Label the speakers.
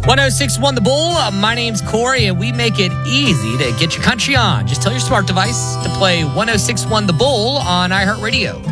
Speaker 1: 1061 The Bull. My name's Corey, and we make it easy to get your country on. Just tell your smart device to play 1061 The Bull on iHeartRadio.